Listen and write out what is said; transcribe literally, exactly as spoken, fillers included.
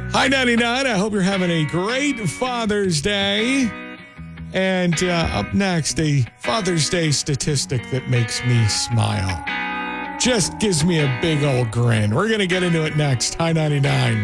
Hi, ninety-nine. I hope you're having a great Father's Day. And uh, up next, a Father's Day statistic that makes me smile. Just gives me a big old grin. We're going to get into it next. Hi, ninety-nine.